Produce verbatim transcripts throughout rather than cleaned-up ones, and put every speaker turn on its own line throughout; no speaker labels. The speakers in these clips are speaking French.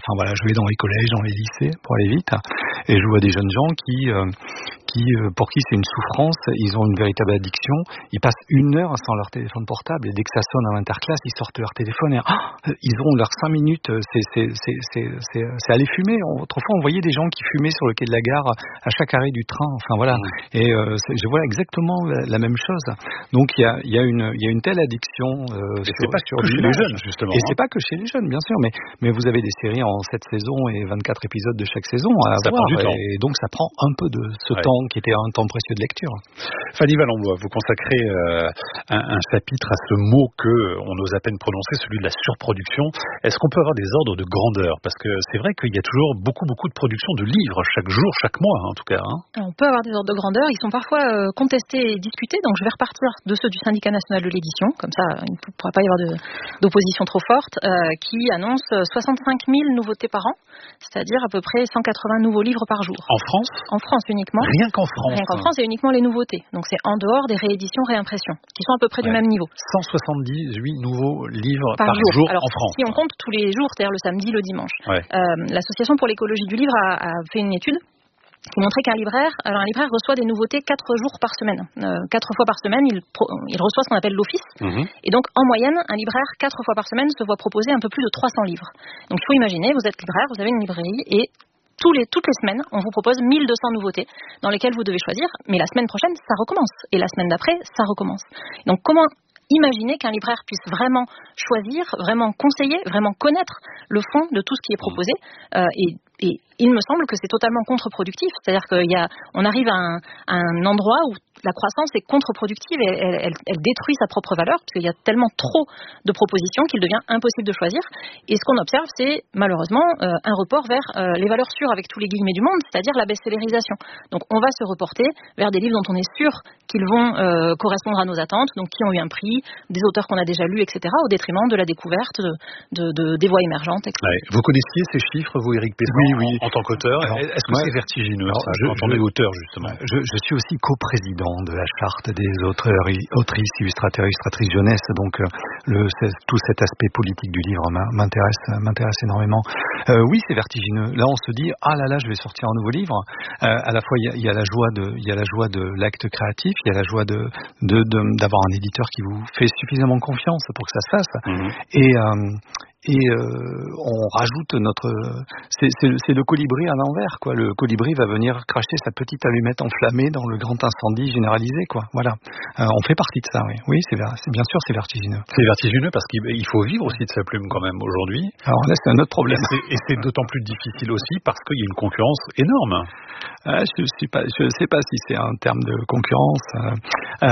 enfin voilà, je vais dans les collèges, dans les lycées, pour aller vite, et je vois des jeunes gens qui, euh, qui euh, pour qui c'est une souffrance, ils ont une véritable addiction, ils passent une heure sans leur téléphone portable, et dès que ça sonne en interclasse, ils sortent leur téléphone, et oh, ils ont leurs cinq minutes, c'est, c'est, c'est, c'est, c'est, c'est aller fumer. Autrefois, on voyait des gens qui fumaient sur le quai de la gare à chaque arrêt du train, enfin voilà, mmh. et euh, je vois exactement la, la même chose. Donc il y a, y a une, il y a une telle addiction euh,
et
sur,
c'est pas
sur
que chez les jeunes, justement.
Et
hein.
c'est pas que chez les jeunes, bien sûr, mais, mais vous avez des séries en sept saisons et vingt-quatre épisodes de chaque saison à
ça
voir,
prend du temps.
Et donc ça prend un peu de ce ouais. temps qui était un temps précieux de lecture.
Fanny Valenbois, vous consacrez euh, un, un chapitre à ce mot que on ose à peine prononcer, celui de la surproduction. Est-ce qu'on peut avoir des ordres de grandeur? Parce que c'est vrai qu'il y a toujours beaucoup, beaucoup de production de livres chaque jour, chaque mois, hein, en tout cas. Hein.
On peut avoir des ordres de grandeur. Ils sont parfois euh, contestés et discutés. Donc je vais repartir de ceux du Syndicat national de l'édition. Comme ça, il ne pourra pas y avoir de, d'opposition trop forte, euh, qui annonce soixante-cinq mille nouveautés par an, c'est-à-dire à peu près cent quatre-vingts nouveaux livres par jour.
En France?
En France uniquement.
Rien qu'en France.
Rien qu'en France, et uniquement les nouveautés. Donc c'est en dehors des rééditions, réimpressions, qui sont à peu près ouais. du même niveau.
cent soixante-dix-huit nouveaux livres par,
par jour,
jour
Alors,
en France.
Si on compte tous les jours, c'est-à-dire le samedi, le dimanche.
Ouais.
Euh, L'Association pour l'écologie du livre a, a fait une étude qui montrait qu'un libraire, alors un libraire reçoit des nouveautés quatre jours par semaine. Euh, quatre fois par semaine, il, pro, il reçoit ce qu'on appelle l'office. Mmh. Et donc, en moyenne, un libraire, quatre fois par semaine, se voit proposer un peu plus de trois cents livres. Donc, il faut imaginer, vous êtes libraire, vous avez une librairie et tous les, toutes les semaines, on vous propose mille deux cents nouveautés dans lesquelles vous devez choisir. Mais la semaine prochaine, ça recommence. Et la semaine d'après, ça recommence. Donc, comment imaginer qu'un libraire puisse vraiment choisir, vraiment conseiller, vraiment connaître le fond de tout ce qui est proposé euh, et, et il me semble que c'est totalement contre-productif. C'est-à-dire qu'on arrive à un, à un endroit où la croissance est contre-productive et elle, elle, elle détruit sa propre valeur parce qu'il y a tellement trop de propositions qu'il devient impossible de choisir. Et ce qu'on observe, c'est malheureusement euh, un report vers euh, les valeurs sûres avec tous les guillemets du monde, c'est-à-dire la best-sellerisation. Donc on va se reporter vers des livres dont on est sûr qu'ils vont euh, correspondre à nos attentes, donc qui ont eu un prix, des auteurs qu'on a déjà lus, et cetera, au détriment de la découverte de, de, de, des voix émergentes, et cetera.
Ouais. Vous connaissiez ces chiffres, vous, Éric Pessan,
oui, oui.
en, en tant qu'auteur? Alors, est-ce que moi, c'est vertigineux alors, ça, je, quand on est auteur, justement?
Je, je suis aussi coprésident de la charte des auteurs, autrices, illustrateurs, illustratrices jeunesse, donc le, tout cet aspect politique du livre m'intéresse, m'intéresse énormément. Euh, oui, c'est vertigineux. Là, on se dit, ah là là, je vais sortir un nouveau livre. Euh, à la fois, il y a, il y a la joie de, il y a la joie de l'acte créatif, il y a la joie de, de, de d'avoir un éditeur qui vous fait suffisamment confiance pour que ça se fasse. Mmh. Et euh, Et euh, on rajoute notre... C'est, c'est, c'est le colibri à l'envers, quoi. Le colibri va venir cracher sa petite allumette enflammée dans le grand incendie généralisé, quoi. Voilà. Euh, on fait partie de ça, oui. Oui, c'est, c'est bien sûr, c'est vertigineux.
C'est vertigineux parce qu'il faut vivre aussi de sa plume quand même aujourd'hui.
Alors là, c'est un autre problème.
Et c'est, et c'est d'autant plus difficile aussi parce qu'il y a une concurrence énorme.
Ah, je ne pas, je sais pas si c'est un terme de concurrence. Euh,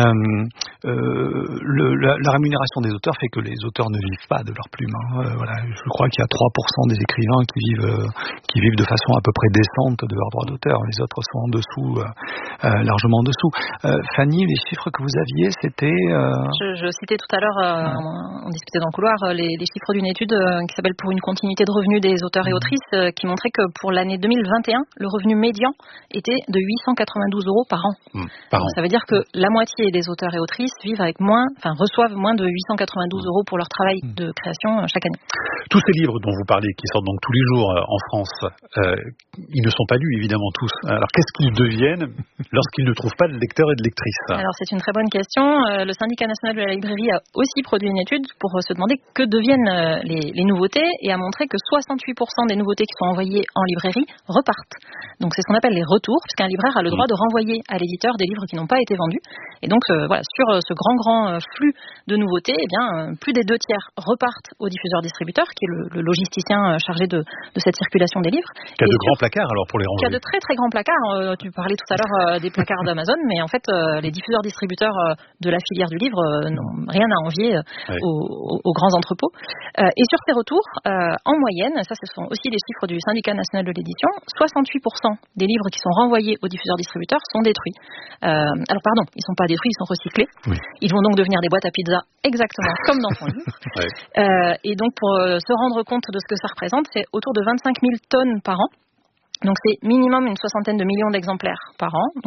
euh, le, la, la rémunération des auteurs fait que les auteurs ne vivent pas de leur plume. Hein. Euh, voilà, je crois qu'il y a trois pour cent des écrivains qui vivent, euh, qui vivent de façon à peu près décente de leurs droits d'auteur. Les autres sont en dessous, euh, euh, largement en dessous. Euh, Fanny, les chiffres que vous aviez, c'était... Euh...
Je, je citais tout à l'heure, euh, ouais. on, on discutait dans le couloir, les, les chiffres d'une étude euh, qui s'appelle « Pour une continuité de revenus des auteurs et autrices euh, » qui montrait que pour l'année deux mille vingt et un, le revenu médian était de huit cent quatre-vingt-douze euros par an. Mmh, par Donc, an. Ça veut dire que la moitié des auteurs et autrices vivent avec moins, enfin reçoivent moins de huit cent quatre-vingt-douze euros pour leur travail mmh. de création chaque année.
Tous ces livres dont vous parlez, qui sortent donc tous les jours en France, euh, ils ne sont pas lus évidemment tous. Alors qu'est-ce qu'ils deviennent lorsqu'ils ne trouvent pas de lecteurs et de lectrices?
Alors c'est une très bonne question. Euh, le Syndicat national de la librairie a aussi produit une étude pour euh, se demander que deviennent euh, les, les nouveautés et a montré que soixante-huit pour cent des nouveautés qui sont envoyées en librairie repartent. Donc c'est ce qu'on appelle les retours, puisqu'un libraire a le droit de renvoyer à l'éditeur des livres qui n'ont pas été vendus. Et donc euh, voilà, sur euh, ce grand grand euh, flux de nouveautés, eh bien euh, plus des deux tiers repartent aux diffuseurs-distributeurs, qui est le, le logisticien euh, chargé de, de cette circulation des livres.
Qui a de grands placards alors pour les ranger.
Qui a de très très grands placards. Euh, tu parlais tout à l'heure euh, des placards d'Amazon, mais en fait euh, les diffuseurs-distributeurs euh, de la filière du livre euh, n'ont rien à envier euh, oui. aux, aux, aux grands entrepôts. Euh, et sur ces retours, euh, en moyenne, ça ce sont aussi les chiffres du Syndicat national de l'édition, soixante-huit pour cent des livres qui sont renvoyés aux diffuseurs-distributeurs sont détruits. Euh, alors pardon, ils ne sont pas détruits, ils sont recyclés. Oui. Ils vont donc devenir des boîtes à pizza exactement comme dans ton livre. Oui. Euh, et donc pour euh, se rendre compte de ce que ça représente, c'est autour de vingt-cinq mille tonnes par an. Donc c'est minimum une soixantaine de millions d'exemplaires par an. Donc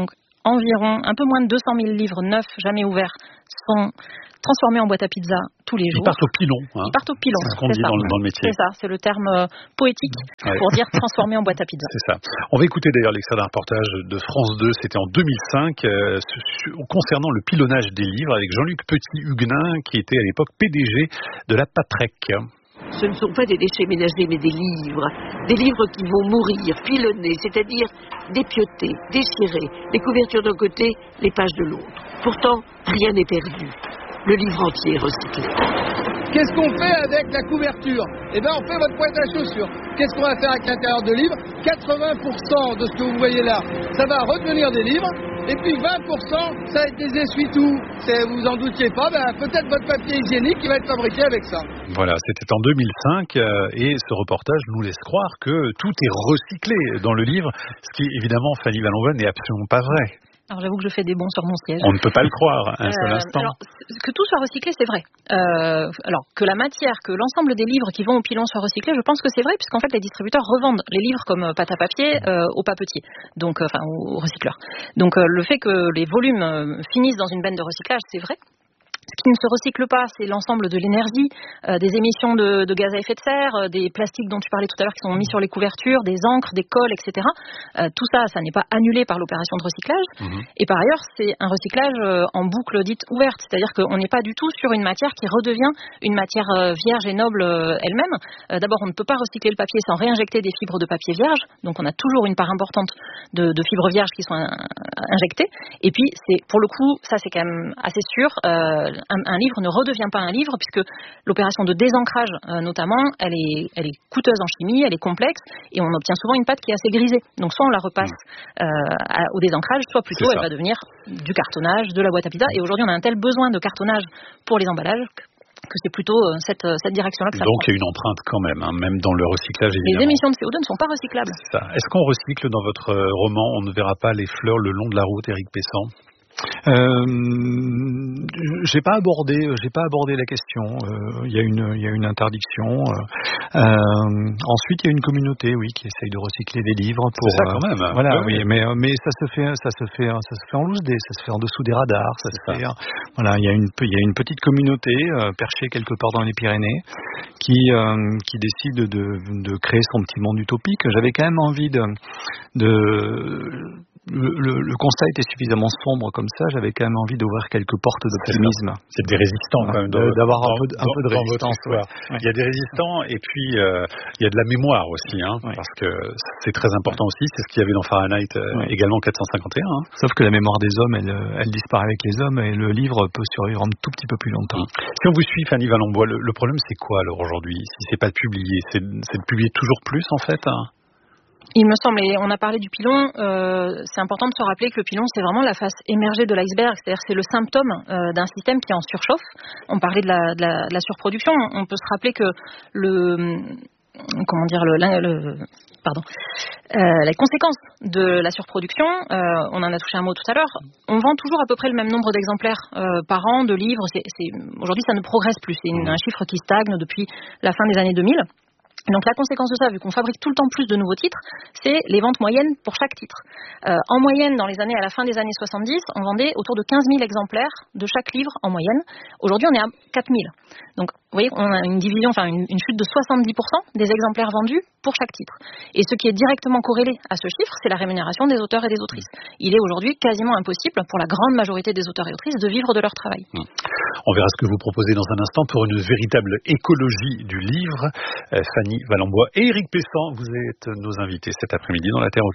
environ un peu moins de deux cent mille livres neufs, jamais ouverts, sont transformés en boîte à pizza tous les jours.
Ils partent au pilon. Hein.
Ils partent au pilon.
C'est ce qu'on dit
ça.
Dans, le, dans le métier.
C'est ça, c'est le terme euh, poétique ouais. pour dire transformer en boîte à pizza.
C'est ça. On va écouter d'ailleurs l'extrait d'un reportage de France deux, c'était en deux mille cinq, euh, concernant le pilonnage des livres avec Jean-Luc Petit-Huguenin, qui était à l'époque P D G de la Patrec.
Ce ne sont pas des déchets ménagers, mais des livres. Des livres qui vont mourir, pilonnés, c'est-à-dire dépiotés, déchirés, les couvertures d'un côté, les pages de l'autre. Pourtant, rien n'est perdu. Le livre entier est recyclé.
Qu'est-ce qu'on fait avec la couverture? Eh bien, on fait votre pointe à chaussures. Qu'est-ce qu'on va faire avec l'intérieur de livre? quatre-vingts pour cent de ce que vous voyez là, ça va redevenir des livres. Et puis vingt pour cent, ça va être des essuie-tout. Vous en doutiez pas, ben, peut-être votre papier hygiénique qui va être fabriqué avec ça.
Voilà, c'était en deux mille cinq euh, et ce reportage nous laisse croire que tout est recyclé dans le livre, ce qui évidemment, Fanny Vallon-Val, n'est absolument pas vrai.
Alors j'avoue que je fais des bonds sur mon siège.
On ne peut pas le croire un seul
euh,
instant.
Alors, que tout soit recyclé, c'est vrai. Euh, alors que la matière, que l'ensemble des livres qui vont au pilon soient recyclés, je pense que c'est vrai, puisqu'en fait les distributeurs revendent les livres comme pâte à papier euh, aux papetiers, donc enfin euh, aux recycleurs. Donc euh, le fait que les volumes euh, finissent dans une benne de recyclage, c'est vrai. Ce qui ne se recycle pas, c'est l'ensemble de l'énergie, euh, des émissions de, de gaz à effet de serre, euh, des plastiques dont tu parlais tout à l'heure qui sont mis sur les couvertures, des encres, des colles, et cetera. Euh, tout ça, ça n'est pas annulé par l'opération de recyclage. Mmh. Et par ailleurs, c'est un recyclage euh, en boucle dite ouverte, c'est-à-dire qu'on n'est pas du tout sur une matière qui redevient une matière euh, vierge et noble euh, elle-même. Euh, d'abord, on ne peut pas recycler le papier sans réinjecter des fibres de papier vierge, donc on a toujours une part importante de, de fibres vierges qui sont in, injectées. Et puis, c'est pour le coup, ça c'est quand même assez sûr. Euh, Un, un livre ne redevient pas un livre puisque l'opération de désancrage euh, notamment elle est, elle est coûteuse en chimie, elle est complexe et on obtient souvent une pâte qui est assez grisée, donc soit on la repasse euh, à, au désancrage, soit plutôt elle va devenir du cartonnage, de la boîte à pizza, et aujourd'hui on a un tel besoin de cartonnage pour les emballages que c'est plutôt cette, cette direction-là que ça
Donc
prend.
il y a une empreinte quand même, hein, même dans le recyclage évidemment.
Les émissions de C O deux ne sont pas recyclables.
C'est ça. Est-ce qu'on recycle dans votre roman On ne verra pas les fleurs le long de la route, Éric Pessan?
Euh, j'ai pas abordé, j'ai pas abordé la question. Il euh, y a une, il y a une interdiction. Euh, euh, ensuite, il y a une communauté, oui, qui essaye de recycler des livres pour.
C'est ça quand même.
Euh, voilà, oui, oui, mais mais ça se fait, ça se fait, ça se fait en loose day, ça se fait en dessous des radars, ça se fait. Ça. Voilà, il y a une, il y a une petite communauté euh, perchée quelque part dans les Pyrénées qui euh, qui décide de de créer son petit monde utopique. J'avais quand même envie de de Le, le, le constat était suffisamment sombre comme ça, j'avais quand même envie d'ouvrir quelques portes d'optimisme.
C'est, c'est des résistants quand même. Dans,
d'avoir
dans,
un peu, un
dans,
peu de résistance.
Ouais. Ouais. Il y a des résistants et puis euh, il y a de la mémoire aussi, hein, ouais. parce que c'est très important aussi. C'est ce qu'il y avait dans Fahrenheit euh, ouais. également quatre cent cinquante et un. Hein.
Sauf que la mémoire des hommes, elle, elle disparaît avec les hommes et le livre peut survivre un tout petit peu plus longtemps.
Mmh. Si on vous suit, Fanny Vallon-Bois, le, le problème c'est quoi alors aujourd'hui? Si c'est pas de publier, c'est, c'est de publier toujours plus en fait, hein?
Il me semble, et on a parlé du pilon, euh, c'est important de se rappeler que le pilon, c'est vraiment la face émergée de l'iceberg, c'est-à-dire que c'est le symptôme euh, d'un système qui est en surchauffe. On parlait de la, de la, de la surproduction, on peut se rappeler que le... comment dire, le... le pardon, euh, les conséquences de la surproduction, euh, on en a touché un mot tout à l'heure, on vend toujours à peu près le même nombre d'exemplaires euh, par an de livres, c'est, c'est, aujourd'hui ça ne progresse plus, c'est une, un chiffre qui stagne depuis la fin des années deux mille. Donc la conséquence de ça, vu qu'on fabrique tout le temps plus de nouveaux titres, c'est les ventes moyennes pour chaque titre. Euh, en moyenne, dans les années, à la fin des années soixante-dix, on vendait autour de quinze mille exemplaires de chaque livre en moyenne. Aujourd'hui, on est à quatre mille. Donc, vous voyez, on a une division, enfin une, une chute de soixante-dix pour cent des exemplaires vendus pour chaque titre. Et ce qui est directement corrélé à ce chiffre, c'est la rémunération des auteurs et des autrices. Il est aujourd'hui quasiment impossible pour la grande majorité des auteurs et autrices de vivre de leur travail.
Mmh. On verra ce que vous proposez dans un instant pour une véritable écologie du livre. Euh, Fanny Vallon-Bois et Éric Pessan, vous êtes nos invités cet après-midi dans La Terre au